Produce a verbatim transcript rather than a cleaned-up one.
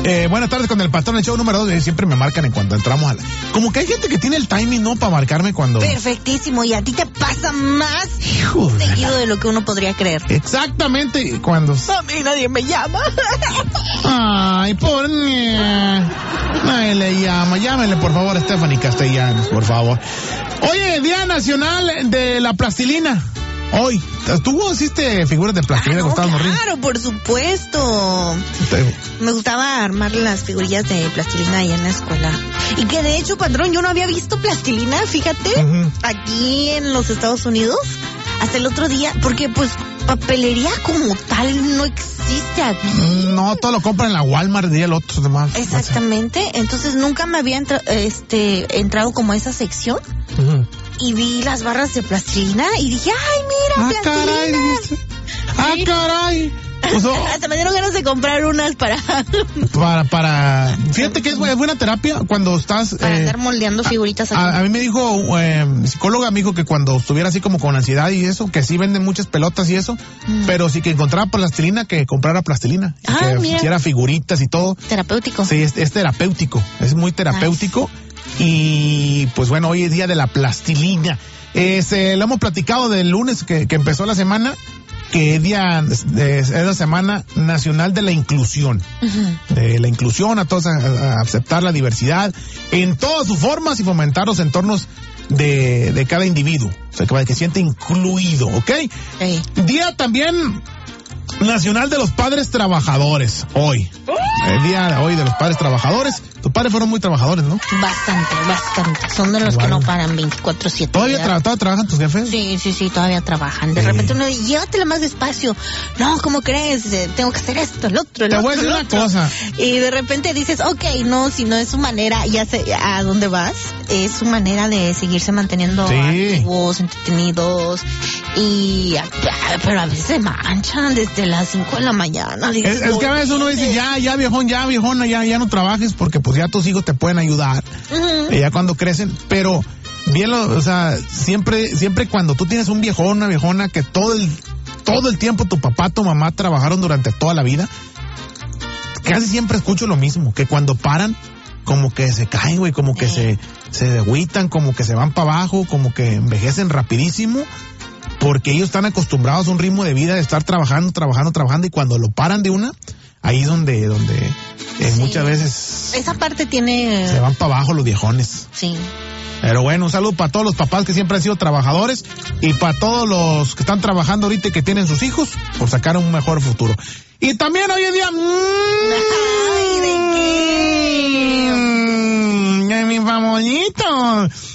Eh, buenas tardes con el patrón, el show número dos. Siempre me marcan en cuanto entramos a la... Como que hay gente que tiene el timing, ¿no? Para marcarme cuando... Perfectísimo, y a ti te pasa más Hijo de seguido la... de lo que uno podría creer. Exactamente, cuando... A mí nadie me llama. Ay, por... Nadie le llama. Llámenle, por favor, a Stephanie Castellanos, por favor. Oye, Día Nacional de la Plastilina. Hoy, ¿tú hiciste figuras de plastilina? Ah, no, claro, rico? Por supuesto. Te... Me gustaba armar las figurillas de plastilina allá en la escuela. Y que de hecho, patrón, yo no había visto plastilina, fíjate, uh-huh. aquí en los Estados Unidos, hasta el otro día, porque pues papelería como tal no existe aquí. No, todo lo compran en la Walmart y el otro demás. Exactamente, entonces nunca me había entra- este, entrado como a esa sección. Uh-huh. Y vi las barras de plastilina y dije, ay, mira, ah, plastilina. Caray, ah, sí. caray. Pues, oh, hasta me dieron ganas de comprar unas para... para, para... Fíjate que es buena terapia cuando estás... Para eh, andar moldeando figuritas aquí. A, a mí me dijo, eh, psicóloga me dijo que cuando estuviera así como con ansiedad y eso, que sí venden muchas pelotas y eso, mm. pero sí que encontraba plastilina, que comprara plastilina. Ah, que mira. hiciera figuritas y todo. Terapéutico. Sí, es, es terapéutico, es muy terapéutico. Nice. Y pues bueno, hoy es día de la plastilina. Este, lo hemos platicado del lunes que, que empezó la semana, que es día de, es la semana nacional de la inclusión. Uh-huh. De la inclusión, a todos a, a aceptar la diversidad en todas sus formas y fomentar los entornos de, de cada individuo. O sea, que, que siente incluido, ¿ok? Sí. Día también nacional de los padres trabajadores, hoy. El día de hoy de los padres trabajadores. Tus padres fueron muy trabajadores, ¿no? Bastante, bastante. Son de los bueno. que no paran veinticuatro siete. ¿Todavía, tra- ¿Todavía trabajan tus jefes? Sí, sí, sí, todavía trabajan. De sí. repente uno dice, llévatela más despacio. No, ¿cómo crees? Tengo que hacer esto, el otro, el Te otro. voy a decir el una otro. cosa. Y de repente dices, ok, no, si no es su manera, ya sé a dónde vas. Es su manera de seguirse manteniendo sí. activos, entretenidos. Y, pero a veces se manchan desde las cinco de la mañana. Dices, es, es que a veces uno dice, ya, ya viejón, ya viejona, ya, ya no trabajes porque pues ya tus hijos te pueden ayudar. Uh-huh. Ya cuando crecen, pero bien, lo, o sea, siempre, siempre cuando tú tienes un viejón, una viejona que todo el, todo el tiempo tu papá, tu mamá trabajaron durante toda la vida, casi siempre escucho lo mismo, que cuando paran, como que se caen, güey, como que eh. se, se agüitan, como que se van para abajo, como que envejecen rapidísimo. Porque ellos están acostumbrados a un ritmo de vida de estar trabajando, trabajando, trabajando, y cuando lo paran de una, ahí es donde, donde eh, sí. muchas veces... Esa parte tiene... Se van para abajo los viejones. Sí. Pero bueno, un saludo para todos los papás que siempre han sido trabajadores y para todos los que están trabajando ahorita y que tienen sus hijos por sacar un mejor futuro. Y también hoy en día... Ay, ¿de qué? Mmm, mi favorito.